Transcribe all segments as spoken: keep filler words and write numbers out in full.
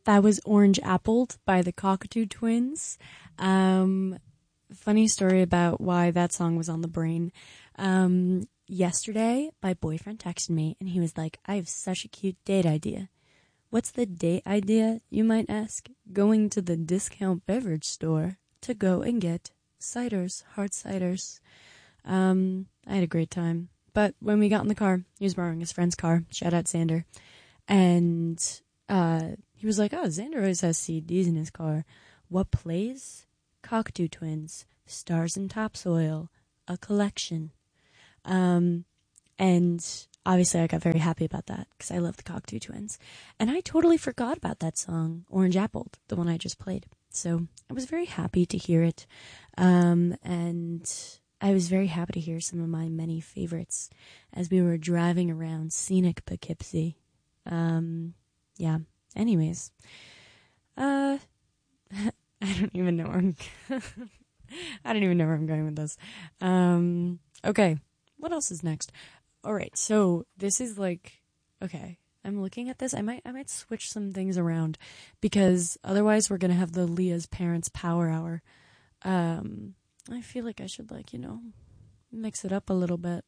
That was Orange Appled by the Cockatoo Twins. Um, funny story about why that song was on the brain. Um, yesterday, my boyfriend texted me, and he was like, I have such a cute date idea. What's the date idea, you might ask? Going to the discount beverage store to go and get ciders, hard ciders. Um, I had a great time. But when we got in the car, he was borrowing his friend's car. Shout out Xander. And uh, he was like, oh, Xander always has C Ds in his car. What plays? Cockatoo Twins, Stars in Topsoil, a collection. Um, and obviously I got very happy about that because I love the Cockatoo Twins. And I totally forgot about that song, Orange Appled, the one I just played. So I was very happy to hear it. Um, and I was very happy to hear some of my many favorites as we were driving around scenic Poughkeepsie. Um, yeah. Anyways, uh, I don't even know where I'm, I don't even know where I'm going with this. Um, okay. What else is next? All right. So this is like, okay, I'm looking at this. I might, I might switch some things around because otherwise we're going to have the Leah's Parents Power Hour. Um, I feel like I should like, you know, mix it up a little bit.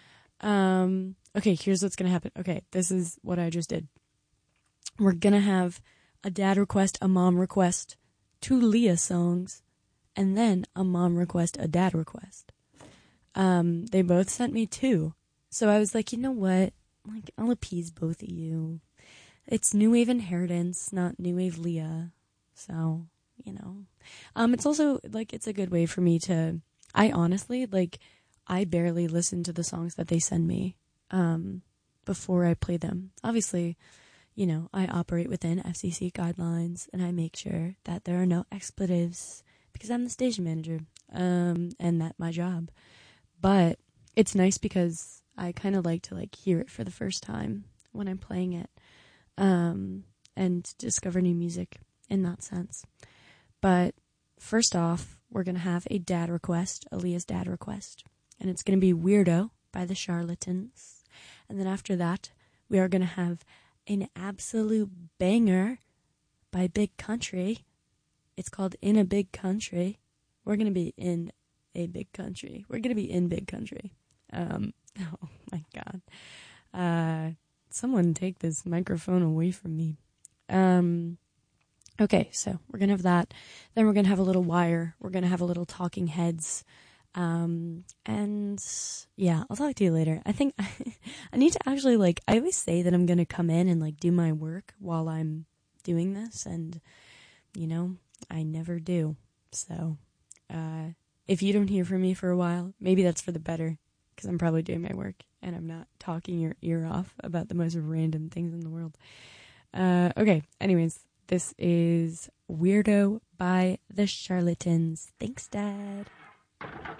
Um, okay, here's what's going to happen. Okay, this is what I just did. We're going to have a dad request, a mom request, two Leah songs, and then a mom request, a dad request. Um, they both sent me two. So I was like, you know what? Like, I'll appease both of you. It's New Wave Inheritance, not New Wave Leah. So, you know. Um, it's also, like, it's a good way for me to, I honestly, like, I barely listen to the songs that they send me, um, before I play them. Obviously, you know, I operate within F C C guidelines, and I make sure that there are no expletives, because I'm the station manager, um, and that's my job. But it's nice because I kind of like to, like, hear it for the first time when I'm playing it, um, and discover new music in that sense. But first off, we're going to have a dad request, Aaliyah's dad request. And it's going to be Weirdo by the Charlatans. And then after that, we are going to have an absolute banger by Big Country. It's called In a Big Country. We're going to be in a big country. We're going to be in big country. Um, oh my God. Uh, someone take this microphone away from me. Um, okay, so we're going to have that. Then we're going to have a little Wire. We're going to have a little Talking Heads. Um, and yeah, I'll talk to you later. I think I, I need to actually, like, I always say that I'm going to come in and, like, do my work while I'm doing this. And, you know, I never do. So, uh, if you don't hear from me for a while, maybe that's for the better, because I'm probably doing my work and I'm not talking your ear off about the most random things in the world. Uh, okay. Anyways, this is Weirdo by the Charlatans. Thanks, Dad.